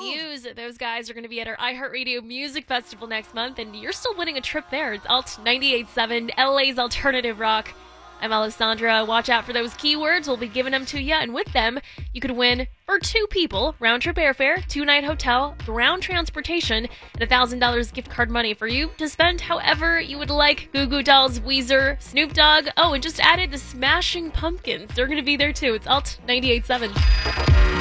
Muse. Those guys are going to be at our iHeartRadio Music Festival next month, and you're still winning a trip there. It's Alt 98.7, LA's alternative rock. I'm Alessandra. Watch out for those keywords. We'll be giving them to you, and with them, you could win for 2 people, round-trip airfare, 2-night hotel, ground transportation, and $1,000 gift card money for you to spend however you would like. Goo Goo Dolls, Weezer, Snoop Dogg. Oh, and just added the Smashing Pumpkins. They're going to be there, too. It's Alt 98.7.